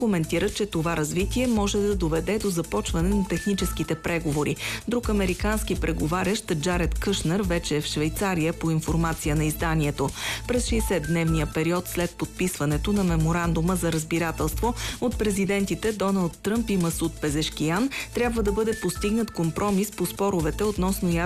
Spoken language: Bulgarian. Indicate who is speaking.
Speaker 1: коментира, че това развитие може да доведе до започване на техническите преговори. Друг американски преговарящ, Джаред Кушнер, вече е в Швейцария, по информация на изданието. През 60-дневния период след подписването на меморандума за разбирателство от президентите Доналд Тръмп и Масуд Пезешкиян трябва да бъде постигнат компромис по споровете относно